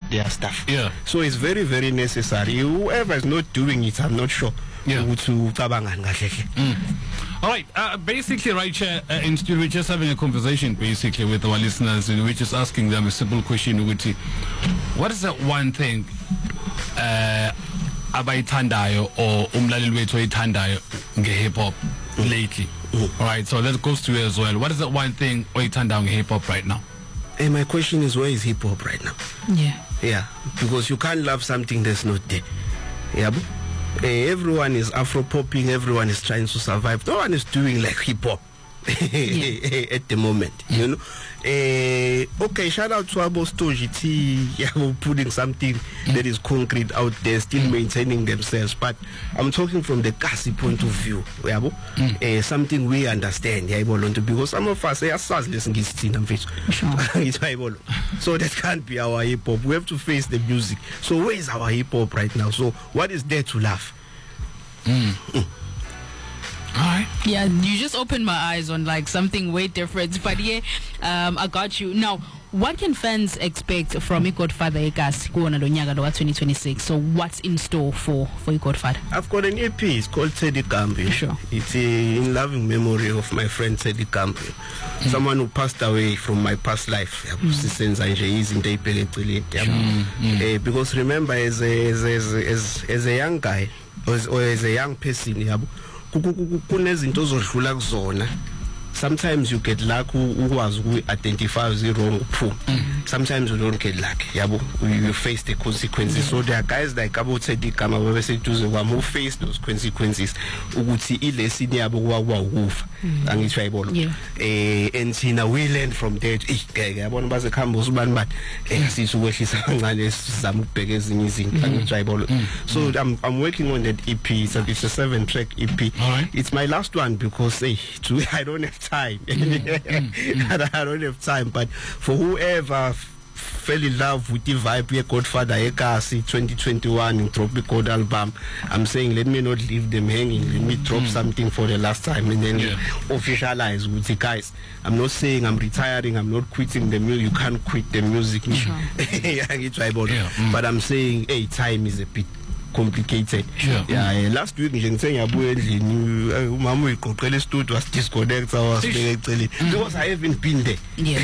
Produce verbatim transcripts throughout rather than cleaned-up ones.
their stuff. Yeah. So it's very, very necessary. Whoever is not doing it, I'm not sure. Yeah. Mm. All right. Uh, basically, right here uh, in studio, we're just having a conversation basically with our listeners, and we're just asking them a simple question: what is that one thing uh, abayithandayo or umlaleli wethu oyithandayo nge-hip hop lately? All right. So that goes to you as well. What is that one thing oyithandayo nge-hip hop right now? Hey, my question is, where is hip hop right now? Yeah. Yeah. Because you can't love something that's not there. Yeah. Uh, everyone is Afro popping, everyone is trying to survive. No one is doing like hip hop yeah. at the moment, you know. Uh, okay, shout out to Abo Stoji T, yeah, putting something mm. that is concrete out there, still mm. maintaining themselves. But I'm talking from the Kasi point of view, yeah, mm. uh, something we understand, yeah, because some of us, yeah, listen, so that can't be our hip hop. We have to face the music. So where is our hip hop right now? So what is there to laugh? Mm. Mm. All right. Yeah, you just opened my eyes on like something way different. But yeah, um, I got you. Now, what can fans expect from iGodfather Ekasi twenty twenty-six? So what's in store for, for iGodfather? I've got an E P. It's called Teddy Kambi. Sure. It's a in loving memory of my friend Teddy Kambi. Mm. Someone who passed away from my past life. Mm. Mm. Uh, because remember, as a, as, a, as, as a young guy, or as, or as a young person, sometimes you get luck who was who identifies the wrong pool. Mm. Sometimes you don't get luck. Yabo, you face the consequences. Mm. So there are guys like Abo Teddy Kama who face those consequences. Uguti ile sini abo wa wa woof. And it's right. Yeah. Eh, and Tina we learn from that. Eh, yabo nbaze kambo suban but eh sisu ngale samu pegezi nyizini. And it's right. So I'm I'm working on that E P. So it's a seven track E P. All right. It's my last one because eh, I don't have time. Mm, mm, mm. I don't have time, but for whoever f- fell in love with the vibe of Godfather Ekasi twenty twenty-one in Tropical album, I'm saying let me not leave them hanging. Let me drop mm. something for the last time and then yeah. officialize with the guys. I'm not saying I'm retiring. I'm not quitting the music. You can't quit the music. Sure. yeah, mm. But I'm saying, hey, time is a bit complicated. Sure. Yeah, mm. last week nje ngithenga yabuye endlini umama uyiqoqela studio was disconnect was actually because I haven't been there. Yeah.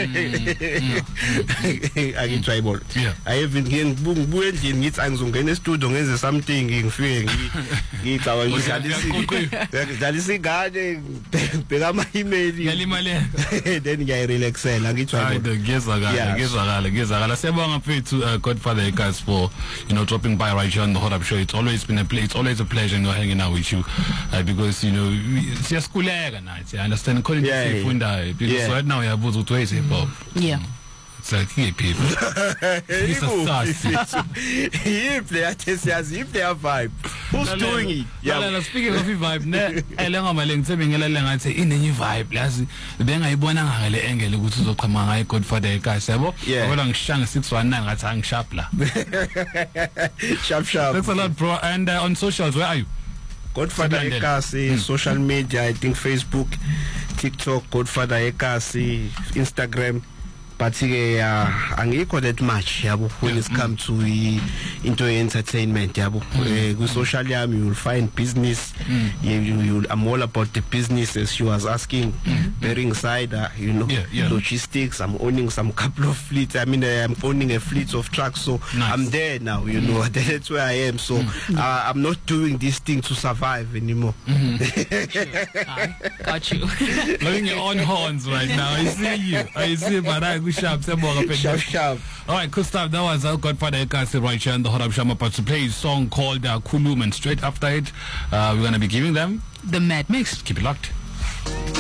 I get tribal. Yeah. I haven't been ngibuye endlini ngithi angizongena studio ngenze something ngifike ngicaba ngidlalisa ingane bheka ama email yalimale then ngiyayirelaxela ngitshayibona. Ngiyezakala ngiyezakala ngiyezakala siyabonga mfethu Godfather Ekasi for you know dropping by right here on the Hot Up Show. It's always been a ple- it's always a pleasure, you know, hanging out with you uh, because you know siyasikulega nathi. I understand calling yeah, you funda because yeah. right now we have to hip hop. Yeah. It's like hey people. It's a sauce. If they are just if they are vibe. Who's no, doing no, it? Yeah. No, no, speaking of vibe, ne elenga maleng tsebengela lenga tse ine new vibe. Lazi benga ibona ngale angle ukuthi uzoqhama ngayi Godfather Ekasi yabo. Ngoba ngishanga six one nine ngathi angisharp la. Sharp sharp. Thanks a lot bro. And uh, on socials where are you? Godfather Ekasi, mm. social media, I think Facebook, TikTok, Godfather Ekasi, Instagram. But uh, angikho that much yabo when it's come to uh, into entertainment yabo mm. uh, social yami you will find business mm. you, you, you I'm all about the business as she was asking mm. bearing side uh, you know yeah, yeah. logistics. I'm owning some couple of fleets. I mean uh, I'm owning a fleet of trucks, so nice. I'm there now, you mm. know. That's where I am, so mm. uh, I'm not doing this thing to survive anymore. Mm-hmm. Sure. I got you. Blowing your own horns right now. I see you. I see Maragu Sharp. Sharp, sharp. All right, cool stuff. That was our Godfather Ekasi right here on the Hot Up Show. I'm about to play a song called uh, Kulum, and straight after it, uh, we're going to be giving them the Mad Mix. Keep it locked.